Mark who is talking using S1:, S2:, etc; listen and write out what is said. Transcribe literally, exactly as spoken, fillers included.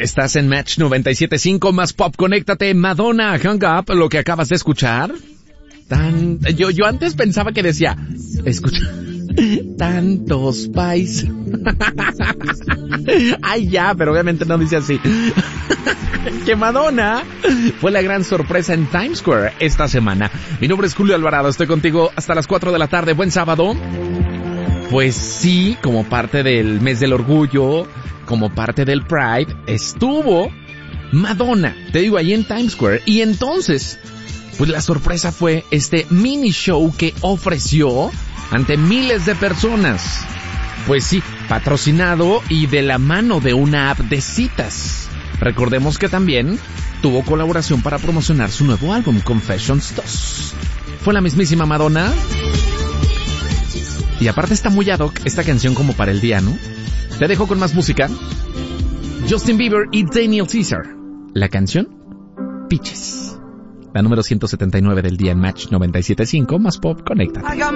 S1: Estás en Match noventa y siete punto cinco más Pop. Conéctate, Madonna, Hung Up, lo que acabas de escuchar. Tan, yo, yo antes pensaba que decía, escucha, tantos pais. Ay, ya, pero obviamente no dice así. Que Madonna fue la gran sorpresa en Times Square esta semana. Mi nombre es Julio Alvarado, estoy contigo hasta las cuatro de la tarde. Buen sábado. Pues sí, como parte del mes del orgullo, como parte del Pride, estuvo Madonna, te digo, ahí en Times Square. Y entonces, pues la sorpresa fue este mini show que ofreció ante miles de personas. Pues sí, patrocinado y de la mano de una app de citas. Recordemos que también tuvo colaboración para promocionar su nuevo álbum, Confessions dos. Fue la mismísima Madonna. Y aparte está muy ad hoc esta canción como para el día, ¿no? Te dejo con más música. Justin Bieber y Daniel Caesar. La canción, Peaches. La número ciento setenta y nueve del día en Match noventa y siete punto cinco más Pop. Conéctate.